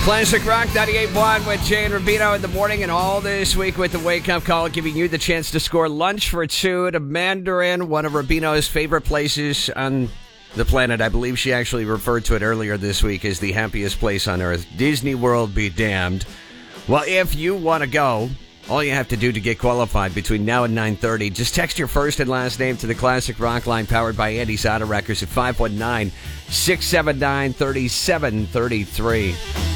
Classic Rock 98.1 with Jay and Rubino in the morning, and all this week with the Wake Up Call, giving you the chance to score lunch for two at a Mandarin, one of Rubino's favorite places on the planet. I believe she actually referred to it earlier this week as the happiest place on earth. Disney World be damned. Well, if you want to go, all you have to do to get qualified between now and 9:30, just text your first and last name to the Classic Rock line powered by Andy's Auto Wreckers at 519-679-3733.